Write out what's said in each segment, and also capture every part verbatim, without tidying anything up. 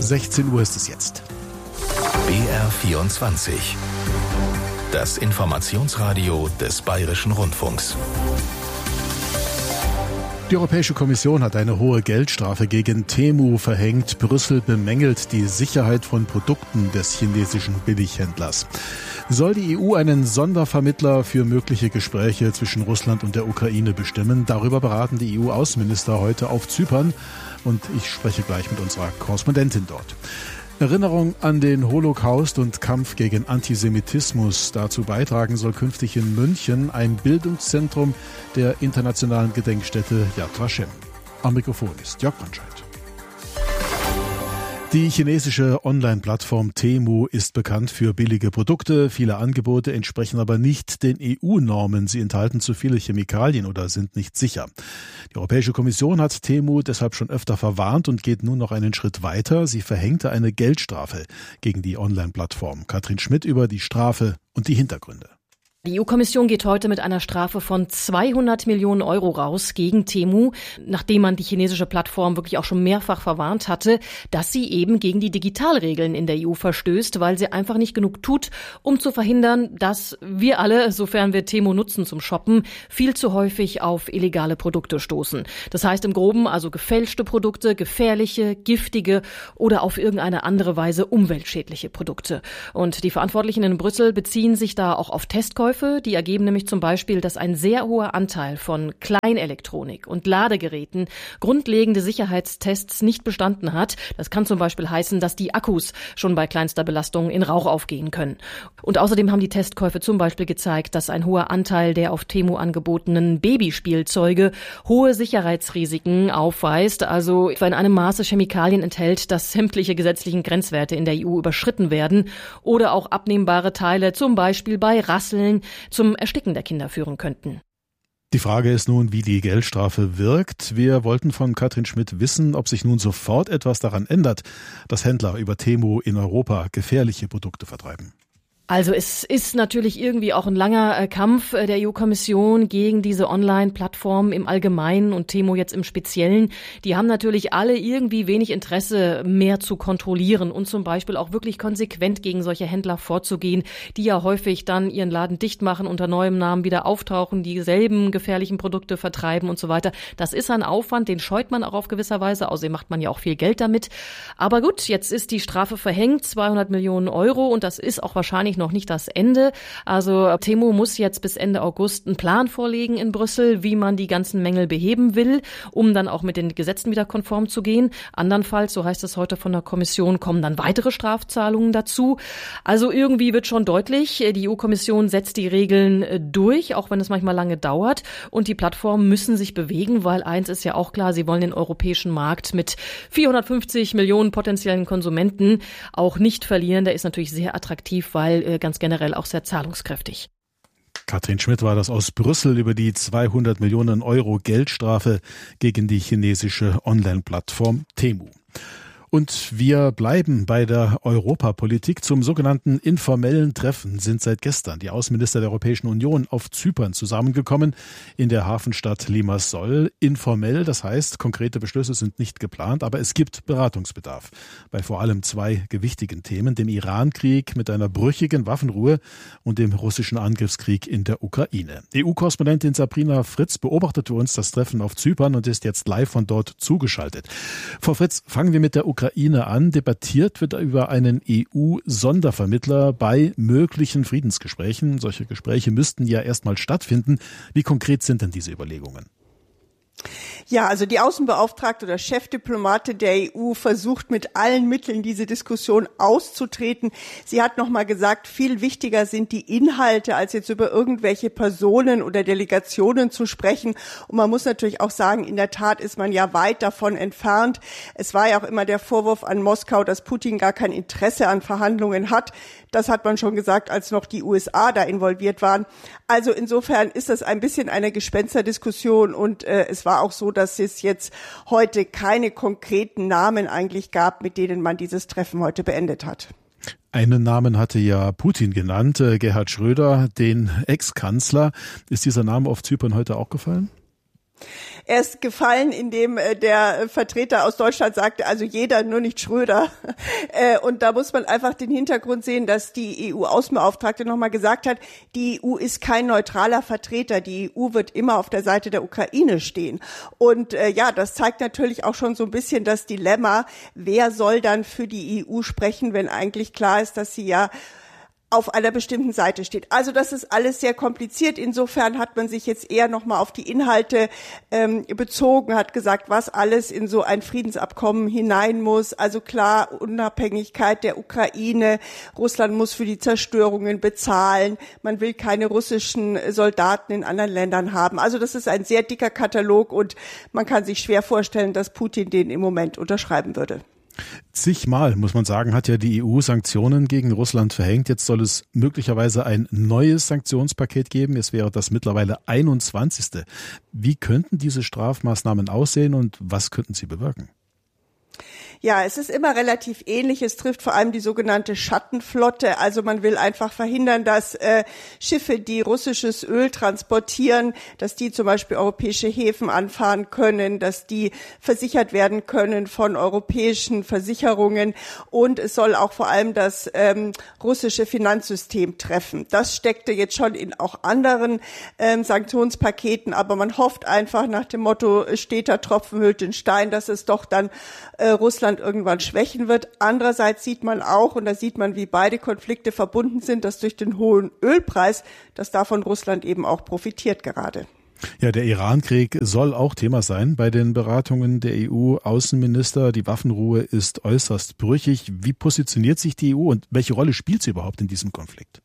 sechzehn Uhr ist es jetzt. B R vierundzwanzig. Das Informationsradio des Bayerischen Rundfunks. Die Europäische Kommission hat eine hohe Geldstrafe gegen Temu verhängt. Brüssel bemängelt die Sicherheit von Produkten des chinesischen Billighändlers. Soll die E U einen Sondervermittler für mögliche Gespräche zwischen Russland und der Ukraine bestimmen? Darüber beraten die E U-Außenminister heute auf Zypern. Und ich spreche gleich mit unserer Korrespondentin dort. Erinnerung an den Holocaust und Kampf gegen Antisemitismus. Dazu beitragen soll künftig in München ein Bildungszentrum der internationalen Gedenkstätte Yad Vashem. Am Mikrofon ist Jörg Brandscheid. Die chinesische Online-Plattform Temu ist bekannt für billige Produkte. Viele Angebote entsprechen aber nicht den E U-Normen. Sie enthalten zu viele Chemikalien oder sind nicht sicher. Die Europäische Kommission hat Temu deshalb schon öfter verwarnt und geht nun noch einen Schritt weiter. Sie verhängte eine Geldstrafe gegen die Online-Plattform. Katrin Schmidt über die Strafe und die Hintergründe. Die E U-Kommission geht heute mit einer Strafe von zweihundert Millionen Euro raus gegen Temu, nachdem man die chinesische Plattform wirklich auch schon mehrfach verwarnt hatte, dass sie eben gegen die Digitalregeln in der E U verstößt, weil sie einfach nicht genug tut, um zu verhindern, dass wir alle, sofern wir Temu nutzen zum Shoppen, viel zu häufig auf illegale Produkte stoßen. Das heißt im Groben also gefälschte Produkte, gefährliche, giftige oder auf irgendeine andere Weise umweltschädliche Produkte. Und die Verantwortlichen in Brüssel beziehen sich da auch auf Testkäufe. Die ergeben nämlich zum Beispiel, dass ein sehr hoher Anteil von Kleinelektronik und Ladegeräten grundlegende Sicherheitstests nicht bestanden hat. Das kann zum Beispiel heißen, dass die Akkus schon bei kleinster Belastung in Rauch aufgehen können. Und außerdem haben die Testkäufe zum Beispiel gezeigt, dass ein hoher Anteil der auf Temu angebotenen Babyspielzeuge hohe Sicherheitsrisiken aufweist, also in einem Maße Chemikalien enthält, dass sämtliche gesetzlichen Grenzwerte in der E U überschritten werden oder auch abnehmbare Teile zum Beispiel bei Rasseln zum Ersticken der Kinder führen könnten. Die Frage ist nun, wie die Geldstrafe wirkt. Wir wollten von Katrin Schmidt wissen, ob sich nun sofort etwas daran ändert, dass Händler über Temu in Europa gefährliche Produkte vertreiben. Also es ist natürlich irgendwie auch ein langer Kampf der E U-Kommission gegen diese Online-Plattformen im Allgemeinen und Temu jetzt im Speziellen. Die haben natürlich alle irgendwie wenig Interesse, mehr zu kontrollieren und zum Beispiel auch wirklich konsequent gegen solche Händler vorzugehen, die ja häufig dann ihren Laden dicht machen, unter neuem Namen wieder auftauchen, dieselben gefährlichen Produkte vertreiben und so weiter. Das ist ein Aufwand, den scheut man auch auf gewisser Weise, außerdem macht man ja auch viel Geld damit. Aber gut, jetzt ist die Strafe verhängt, zweihundert Millionen Euro, und das ist auch wahrscheinlich noch nicht das Ende. Also Temu muss jetzt bis Ende August einen Plan vorlegen in Brüssel, wie man die ganzen Mängel beheben will, um dann auch mit den Gesetzen wieder konform zu gehen. Andernfalls, so heißt es heute von der Kommission, kommen dann weitere Strafzahlungen dazu. Also irgendwie wird schon deutlich, die E U-Kommission setzt die Regeln durch, auch wenn es manchmal lange dauert. Und die Plattformen müssen sich bewegen, weil eins ist ja auch klar, sie wollen den europäischen Markt mit vierhundertfünfzig Millionen potenziellen Konsumenten auch nicht verlieren. Der ist natürlich sehr attraktiv, weil ganz generell auch sehr zahlungskräftig. Katrin Schmidt war das aus Brüssel über die zweihundert Millionen Euro Geldstrafe gegen die chinesische Online-Plattform Temu. Und wir bleiben bei der Europapolitik. Zum sogenannten informellen Treffen sind seit gestern die Außenminister der Europäischen Union auf Zypern zusammengekommen in der Hafenstadt Limassol. Informell, das heißt, konkrete Beschlüsse sind nicht geplant, aber es gibt Beratungsbedarf bei vor allem zwei gewichtigen Themen, dem Iran-Krieg mit einer brüchigen Waffenruhe und dem russischen Angriffskrieg in der Ukraine. E U-Korrespondentin Sabrina Fritz beobachtet für uns das Treffen auf Zypern und ist jetzt live von dort zugeschaltet. Frau Fritz, fangen wir mit der Ukraine Ukraine an. Debattiert wird über einen E U-Sondervermittler bei möglichen Friedensgesprächen. Solche Gespräche müssten ja erstmal stattfinden. Wie konkret sind denn diese Überlegungen? Ja, also die Außenbeauftragte oder Chefdiplomatin der E U versucht mit allen Mitteln diese Diskussion auszutreten. Sie hat nochmal gesagt, viel wichtiger sind die Inhalte, als jetzt über irgendwelche Personen oder Delegationen zu sprechen. Und man muss natürlich auch sagen, in der Tat ist man ja weit davon entfernt. Es war ja auch immer der Vorwurf an Moskau, dass Putin gar kein Interesse an Verhandlungen hat. Das hat man schon gesagt, als noch die U S A da involviert waren. Also insofern ist das ein bisschen eine Gespensterdiskussion und äh, es war auch so, dass es jetzt heute keine konkreten Namen eigentlich gab, mit denen man dieses Treffen heute beendet hat. Einen Namen hatte ja Putin genannt, Gerhard Schröder, den Ex-Kanzler. Ist dieser Name auf Zypern heute auch gefallen? Er ist gefallen, indem der Vertreter aus Deutschland sagte, also jeder, nur nicht Schröder. Und da muss man einfach den Hintergrund sehen, dass die E U-Außenbeauftragte nochmal gesagt hat, die E U ist kein neutraler Vertreter. Die E U wird immer auf der Seite der Ukraine stehen. Und ja, das zeigt natürlich auch schon so ein bisschen das Dilemma, wer soll dann für die E U sprechen, wenn eigentlich klar ist, dass sie ja auf einer bestimmten Seite steht. Also das ist alles sehr kompliziert. Insofern hat man sich jetzt eher nochmal auf die Inhalte ähm, bezogen, hat gesagt, was alles in so ein Friedensabkommen hinein muss. Also klar, Unabhängigkeit der Ukraine. Russland muss für die Zerstörungen bezahlen. Man will keine russischen Soldaten in anderen Ländern haben. Also das ist ein sehr dicker Katalog und man kann sich schwer vorstellen, dass Putin den im Moment unterschreiben würde. Zigmal, muss man sagen, hat ja die E U Sanktionen gegen Russland verhängt. Jetzt soll es möglicherweise ein neues Sanktionspaket geben. Es wäre das mittlerweile einundzwanzigste. Wie könnten diese Strafmaßnahmen aussehen und was könnten sie bewirken? Ja, es ist immer relativ ähnlich. Es trifft vor allem die sogenannte Schattenflotte. Also man will einfach verhindern, dass äh, Schiffe, die russisches Öl transportieren, dass die zum Beispiel europäische Häfen anfahren können, dass die versichert werden können von europäischen Versicherungen. Und es soll auch vor allem das ähm, russische Finanzsystem treffen. Das steckte jetzt schon in auch anderen ähm, Sanktionspaketen. Aber man hofft einfach nach dem Motto, steter Tropfen hüllt den Stein, dass es doch dann äh, Russland irgendwann schwächen wird. Andererseits sieht man auch, und da sieht man, wie beide Konflikte verbunden sind, dass durch den hohen Ölpreis, dass davon Russland eben auch profitiert gerade. Ja, der Iran-Krieg soll auch Thema sein bei den Beratungen der E U-Außenminister. Die Waffenruhe ist äußerst brüchig. Wie positioniert sich die E U und welche Rolle spielt sie überhaupt in diesem Konflikt?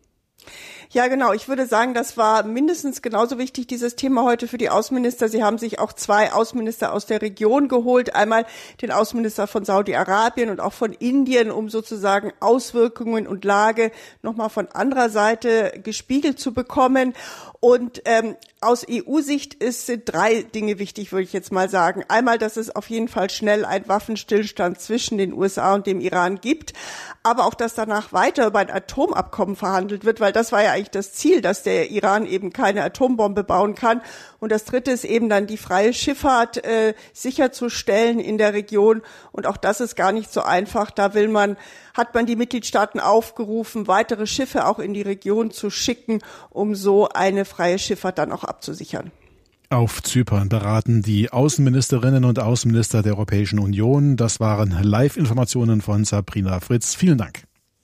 Ja, genau. Ich würde sagen, das war mindestens genauso wichtig, dieses Thema heute für die Außenminister. Sie haben sich auch zwei Außenminister aus der Region geholt. Einmal den Außenminister von Saudi-Arabien und auch von Indien, um sozusagen Auswirkungen und Lage nochmal von anderer Seite gespiegelt zu bekommen. Und ähm, aus E U-Sicht ist, sind drei Dinge wichtig, würde ich jetzt mal sagen. Einmal, dass es auf jeden Fall schnell einen Waffenstillstand zwischen den U S A und dem Iran gibt, aber auch, dass danach weiter über ein Atomabkommen verhandelt wird, weil das war ja eigentlich das Ziel, dass der Iran eben keine Atombombe bauen kann. Und das Dritte ist eben dann die freie Schifffahrt äh, sicherzustellen in der Region. Und auch das ist gar nicht so einfach. Da will man, hat man die Mitgliedstaaten aufgerufen, weitere Schiffe auch in die Region zu schicken, um so eine freie Schifffahrt dann auch abzusichern. Auf Zypern beraten die Außenministerinnen und Außenminister der Europäischen Union. Das waren Live-Informationen von Sabrina Fritz. Vielen Dank.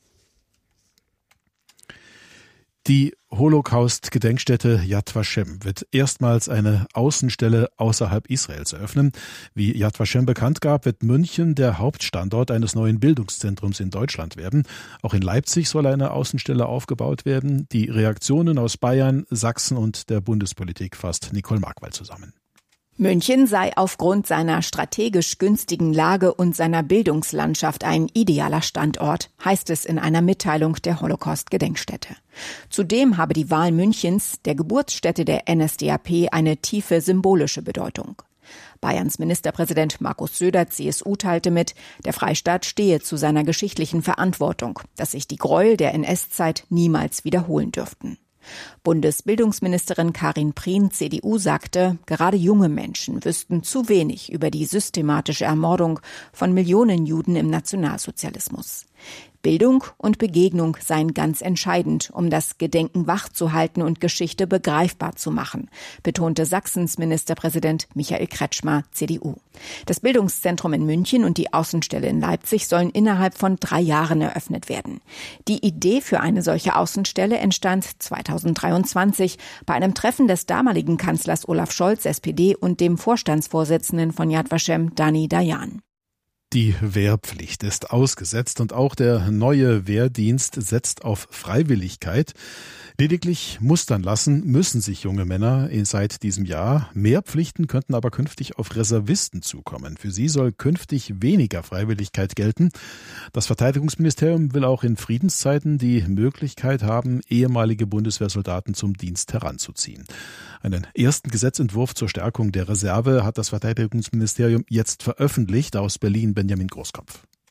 Die Holocaust-Gedenkstätte Yad Vashem wird erstmals eine Außenstelle außerhalb Israels eröffnen. Wie Yad Vashem bekannt gab, wird München der Hauptstandort eines neuen Bildungszentrums in Deutschland werden. Auch in Leipzig soll eine Außenstelle aufgebaut werden. Die Reaktionen aus Bayern, Sachsen und der Bundespolitik fasst Nicole Markwald zusammen. München sei aufgrund seiner strategisch günstigen Lage und seiner Bildungslandschaft ein idealer Standort, heißt es in einer Mitteilung der Holocaust-Gedenkstätte. Zudem habe die Wahl Münchens, der Geburtsstätte der N S D A P, eine tiefe symbolische Bedeutung. Bayerns Ministerpräsident Markus Söder, C S U, teilte mit, der Freistaat stehe zu seiner geschichtlichen Verantwortung, dass sich die Gräuel der N S-Zeit niemals wiederholen dürften. Bundesbildungsministerin Karin Prien, C D U, sagte, gerade junge Menschen wüssten zu wenig über die systematische Ermordung von Millionen Juden im Nationalsozialismus. Bildung und Begegnung seien ganz entscheidend, um das Gedenken wachzuhalten und Geschichte begreifbar zu machen, betonte Sachsens Ministerpräsident Michael Kretschmer, C D U. Das Bildungszentrum in München und die Außenstelle in Leipzig sollen innerhalb von drei Jahren eröffnet werden. Die Idee für eine solche Außenstelle entstand zweitausenddreiundzwanzig bei einem Treffen des damaligen Kanzlers Olaf Scholz, S P D, und dem Vorstandsvorsitzenden von Yad Vashem, Dani Dayan. Die Wehrpflicht ist ausgesetzt und auch der neue Wehrdienst setzt auf Freiwilligkeit. Lediglich mustern lassen müssen sich junge Männer seit diesem Jahr. Mehr Pflichten könnten aber künftig auf Reservisten zukommen. Für sie soll künftig weniger Freiwilligkeit gelten. Das Verteidigungsministerium will auch in Friedenszeiten die Möglichkeit haben, ehemalige Bundeswehrsoldaten zum Dienst heranzuziehen. Einen ersten Gesetzentwurf zur Stärkung der Reserve hat das Verteidigungsministerium jetzt veröffentlicht. Aus Berlin Benjamin Großkopf.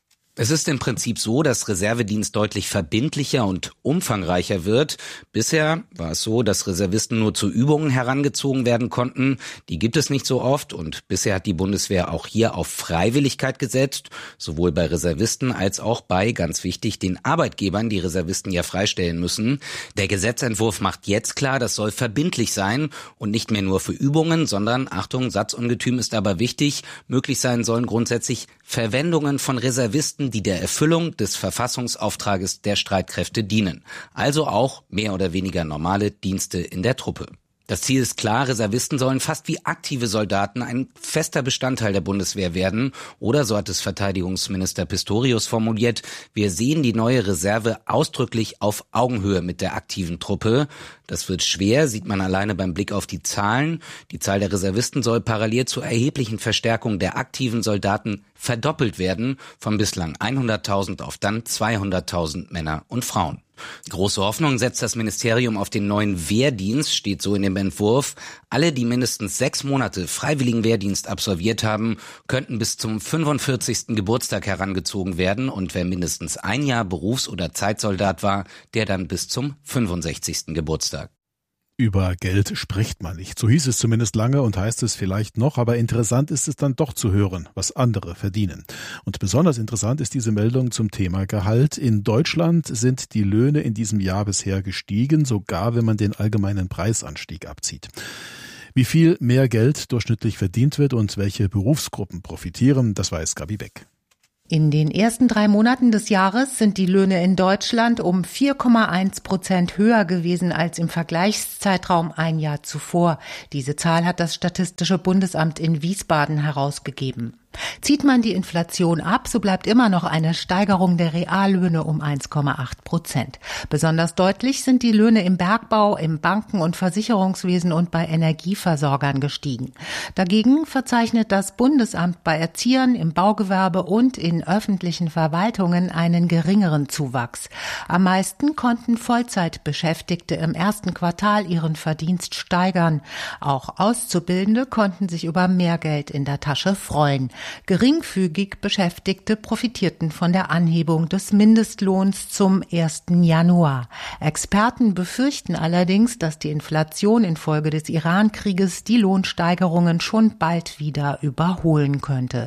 Es ist im Prinzip so, dass Reservedienst deutlich verbindlicher und umfangreicher wird. Bisher war es so, dass Reservisten nur zu Übungen herangezogen werden konnten. Die gibt es nicht so oft und bisher hat die Bundeswehr auch hier auf Freiwilligkeit gesetzt, sowohl bei Reservisten als auch bei, ganz wichtig, den Arbeitgebern, die Reservisten ja freistellen müssen. Der Gesetzentwurf macht jetzt klar, das soll verbindlich sein und nicht mehr nur für Übungen, sondern, Achtung, Satzungetüm ist aber wichtig, möglich sein sollen grundsätzlich Verwendungen von Reservisten, die der Erfüllung des Verfassungsauftrages der Streitkräfte dienen. Also auch mehr oder weniger normale Dienste in der Truppe. Das Ziel ist klar, Reservisten sollen fast wie aktive Soldaten ein fester Bestandteil der Bundeswehr werden. Oder, so hat es Verteidigungsminister Pistorius formuliert, wir sehen die neue Reserve ausdrücklich auf Augenhöhe mit der aktiven Truppe. Das wird schwer, sieht man alleine beim Blick auf die Zahlen. Die Zahl der Reservisten soll parallel zur erheblichen Verstärkung der aktiven Soldaten verdoppelt werden, von bislang hunderttausend auf dann zweihunderttausend Männer und Frauen. Große Hoffnung setzt das Ministerium auf den neuen Wehrdienst, steht so in dem Entwurf. Alle, die mindestens sechs Monate freiwilligen Wehrdienst absolviert haben, könnten bis zum fünfundvierzigsten Geburtstag herangezogen werden und wer mindestens ein Jahr Berufs- oder Zeitsoldat war, der dann bis zum fünfundsechzigsten Geburtstag. Über Geld spricht man nicht. So hieß es zumindest lange und heißt es vielleicht noch, aber interessant ist es dann doch zu hören, was andere verdienen. Und besonders interessant ist diese Meldung zum Thema Gehalt. In Deutschland sind die Löhne in diesem Jahr bisher gestiegen, sogar wenn man den allgemeinen Preisanstieg abzieht. Wie viel mehr Geld durchschnittlich verdient wird und welche Berufsgruppen profitieren, das weiß Gabi Beck. In den ersten drei Monaten des Jahres sind die Löhne in Deutschland um vier Komma eins Prozent höher gewesen als im Vergleichszeitraum ein Jahr zuvor. Diese Zahl hat das Statistische Bundesamt in Wiesbaden herausgegeben. Zieht man die Inflation ab, so bleibt immer noch eine Steigerung der Reallöhne um eins Komma acht Prozent. Besonders deutlich sind die Löhne im Bergbau, im Banken- und Versicherungswesen und bei Energieversorgern gestiegen. Dagegen verzeichnet das Bundesamt bei Erziehern, im Baugewerbe und in öffentlichen Verwaltungen einen geringeren Zuwachs. Am meisten konnten Vollzeitbeschäftigte im ersten Quartal ihren Verdienst steigern. Auch Auszubildende konnten sich über mehr Geld in der Tasche freuen. Geringfügig Beschäftigte profitierten von der Anhebung des Mindestlohns zum ersten Januar. Experten befürchten allerdings, dass die Inflation infolge des Iran-Krieges die Lohnsteigerungen schon bald wieder überholen könnte.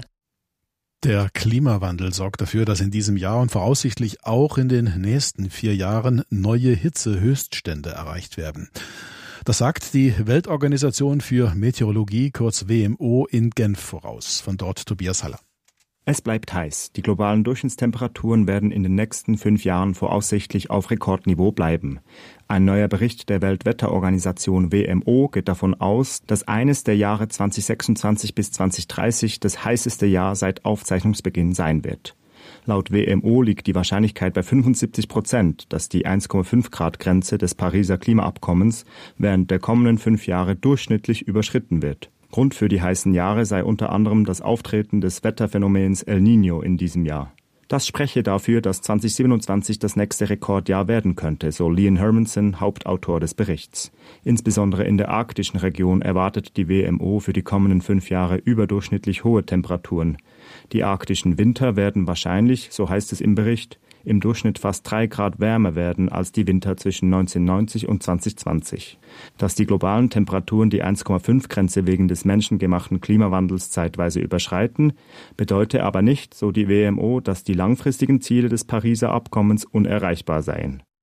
Der Klimawandel sorgt dafür, dass in diesem Jahr und voraussichtlich auch in den nächsten vier Jahren neue Hitzehöchststände erreicht werden. Das sagt die Weltorganisation für Meteorologie, kurz W M O, in Genf voraus. Von dort Tobias Haller. Es bleibt heiß. Die globalen Durchschnittstemperaturen werden in den nächsten fünf Jahren voraussichtlich auf Rekordniveau bleiben. Ein neuer Bericht der Weltwetterorganisation W M O geht davon aus, dass eines der Jahre zweitausendsechsundzwanzig bis zweitausenddreißig das heißeste Jahr seit Aufzeichnungsbeginn sein wird. Laut W M O liegt die Wahrscheinlichkeit bei fünfundsiebzig Prozent, dass die eins Komma fünf Grad Grenze des Pariser Klimaabkommens während der kommenden fünf Jahre durchschnittlich überschritten wird. Grund für die heißen Jahre sei unter anderem das Auftreten des Wetterphänomens El Niño in diesem Jahr. Das spreche dafür, dass zweitausendsiebenundzwanzig das nächste Rekordjahr werden könnte, so Leon Hermanson, Hauptautor des Berichts. Insbesondere in der arktischen Region erwartet die W M O für die kommenden fünf Jahre überdurchschnittlich hohe Temperaturen. Die arktischen Winter werden wahrscheinlich, so heißt es im Bericht, im Durchschnitt fast drei Grad wärmer werden als die Winter zwischen neunzehnhundertneunzig und zweitausendzwanzig. Dass die globalen Temperaturen die eins Komma fünf Grenze wegen des menschengemachten Klimawandels zeitweise überschreiten, bedeutet aber nicht, so die W M O, dass die langfristigen Ziele des Pariser Abkommens unerreichbar seien.